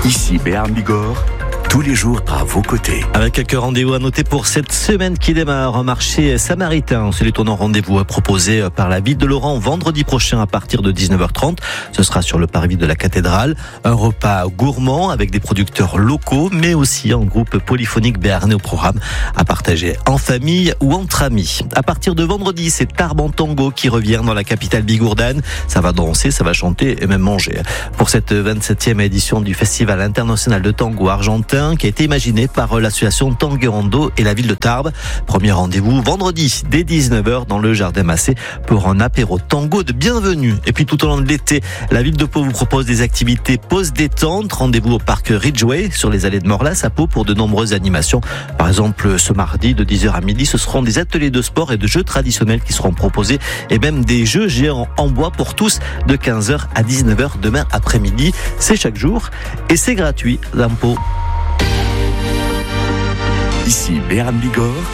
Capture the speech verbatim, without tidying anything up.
Ici Béarn Bigorre, tous les jours à vos côtés. Avec quelques rendez-vous à noter pour cette semaine qui démarre, un marché samaritain. C'est l'étonnant rendez-vous proposé par la ville de Laurent vendredi prochain à partir de dix-neuf heures trente. Ce sera sur le parvis de la cathédrale. Un repas gourmand avec des producteurs locaux, mais aussi un groupe polyphonique béarnais au programme à partager en famille ou entre amis. À partir de vendredi, c'est Tarbes en tango qui revient dans la capitale bigourdane. Ça va danser, ça va chanter et même manger. Pour cette vingt-septième édition du Festival international de tango argentin, qui a été imaginé par l'association Tanguerondo et la ville de Tarbes. Premier rendez-vous vendredi dès dix-neuf heures dans le Jardin Massé pour un apéro tango de bienvenue. Et puis tout au long de l'été, la ville de Pau vous propose des activités pause détente. Rendez-vous au parc Ridgeway sur les allées de Morlas à Pau pour de nombreuses animations. Par exemple, ce mardi de dix heures à midi, ce seront des ateliers de sport et de jeux traditionnels qui seront proposés et même des jeux géants en bois pour tous de quinze heures à dix-neuf heures demain après-midi. C'est chaque jour et c'est gratuit dans Pau. Ici Béarn Bigorre.